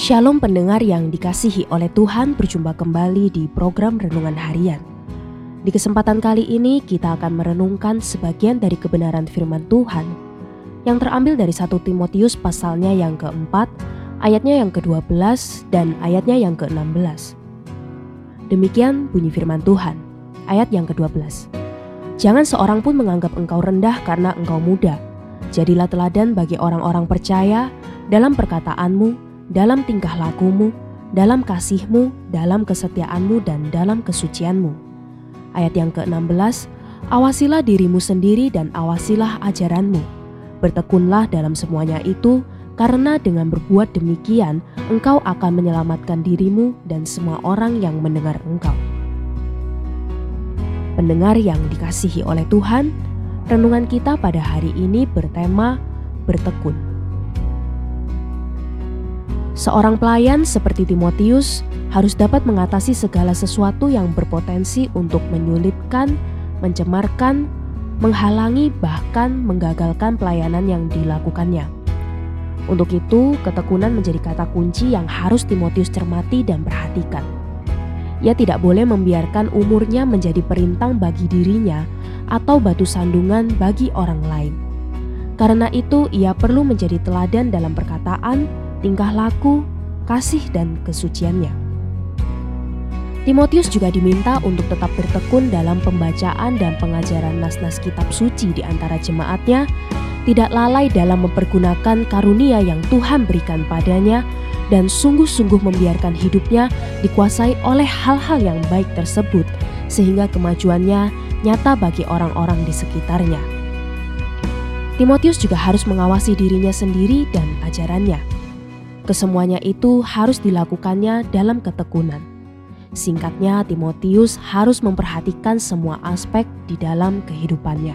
Shalom pendengar yang dikasihi oleh Tuhan, berjumpa kembali di program Renungan Harian. Di kesempatan kali ini kita akan merenungkan sebagian dari kebenaran firman Tuhan yang terambil dari 1 Timotius pasalnya yang keempat, ayatnya yang ke-12 dan ayatnya yang ke-16. Demikian bunyi firman Tuhan, ayat yang ke-12. Jangan seorang pun menganggap engkau rendah karena engkau muda. Jadilah teladan bagi orang-orang percaya dalam perkataanmu, dalam tingkah lakumu, dalam kasihmu, dalam kesetiaanmu, dan dalam kesucianmu. Ayat yang ke-16, awasilah dirimu sendiri dan awasilah ajaranmu. Bertekunlah dalam semuanya itu, karena dengan berbuat demikian, engkau akan menyelamatkan dirimu dan semua orang yang mendengar engkau. Pendengar yang dikasihi oleh Tuhan, renungan kita pada hari ini bertema bertekun. Seorang pelayan seperti Timotius harus dapat mengatasi segala sesuatu yang berpotensi untuk menyulitkan, mencemarkan, menghalangi, bahkan menggagalkan pelayanan yang dilakukannya. Untuk itu, ketekunan menjadi kata kunci yang harus Timotius cermati dan perhatikan. Ia tidak boleh membiarkan umurnya menjadi perintang bagi dirinya atau batu sandungan bagi orang lain. Karena itu, ia perlu menjadi teladan dalam perkataan, tingkah laku, kasih, dan kesuciannya. Timotius juga diminta untuk tetap bertekun dalam pembacaan dan pengajaran nas-nas kitab suci di antara jemaatnya, tidak lalai dalam mempergunakan karunia yang Tuhan berikan padanya, dan sungguh-sungguh membiarkan hidupnya dikuasai oleh hal-hal yang baik tersebut, sehingga kemajuannya nyata bagi orang-orang di sekitarnya. Timotius juga harus mengawasi dirinya sendiri dan ajarannya. Kesemuanya itu harus dilakukannya dalam ketekunan. Singkatnya, Timotius harus memperhatikan semua aspek di dalam kehidupannya.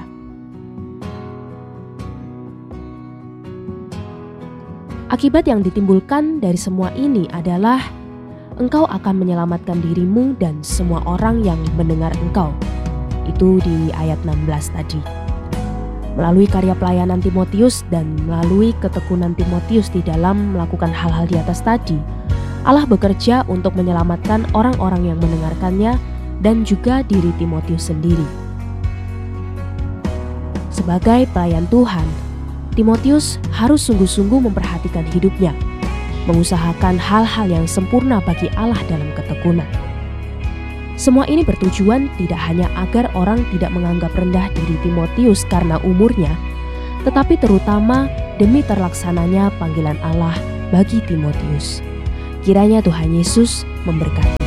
Akibat yang ditimbulkan dari semua ini adalah engkau akan menyelamatkan dirimu dan semua orang yang mendengar engkau. Itu di ayat 16 tadi. Melalui karya pelayanan Timotius dan melalui ketekunan Timotius di dalam melakukan hal-hal di atas tadi, Allah bekerja untuk menyelamatkan orang-orang yang mendengarkannya dan juga diri Timotius sendiri. Sebagai pelayan Tuhan, Timotius harus sungguh-sungguh memperhatikan hidupnya, mengusahakan hal-hal yang sempurna bagi Allah dalam ketekunan. Semua ini bertujuan tidak hanya agar orang tidak menganggap rendah diri Timotius karena umurnya, tetapi terutama demi terlaksananya panggilan Allah bagi Timotius. Kiranya Tuhan Yesus memberkati.